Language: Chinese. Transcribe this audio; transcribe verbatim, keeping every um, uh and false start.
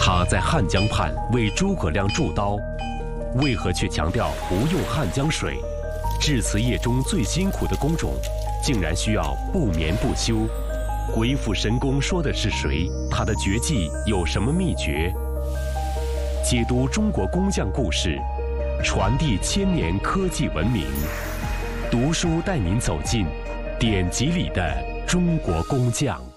他在汉江畔为诸葛亮铸刀，为何却强调不用汉江水？制瓷业中最辛苦的工种，竟然需要不眠不休。鬼斧神工说的是谁？他的绝技有什么秘诀？解读中国工匠故事，传递千年科技文明。读书带您走进典籍里的中国工匠。